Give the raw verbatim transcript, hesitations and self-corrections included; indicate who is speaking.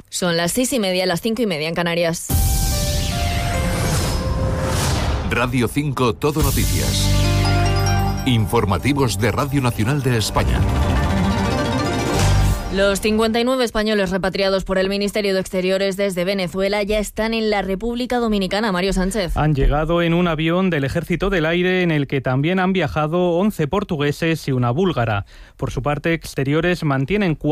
Speaker 1: Son las seis y media, las cinco y media en Canarias.
Speaker 2: Radio cinco Todo Noticias. Informativos de Radio Nacional de España.
Speaker 1: Los cincuenta y nueve españoles repatriados por el Ministerio de Exteriores desde Venezuela ya están en la República Dominicana. Mario Sánchez.
Speaker 3: Han llegado en un avión del Ejército del Aire en el que también han viajado once portugueses y una búlgara. Por su parte, Exteriores mantienen